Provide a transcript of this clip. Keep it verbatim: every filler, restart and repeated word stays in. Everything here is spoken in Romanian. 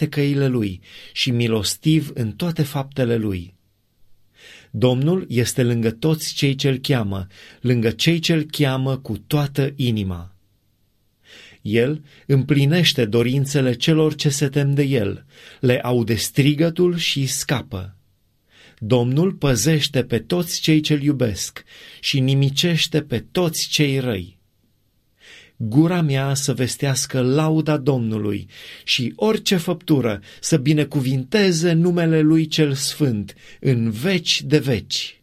toate căile lui și milostiv în toate faptele lui. Domnul este lângă toți cei ce-l cheamă, lângă cei ce-l cheamă cu toată inima. El împlinește dorințele celor ce se tem de el, le aude strigătul și scapă. Domnul păzește pe toți cei ce-l iubesc și nimicește pe toți cei răi. Gura mea să vestească lauda Domnului și orice făptură să binecuvinteze numele Lui cel Sfânt în veci de veci.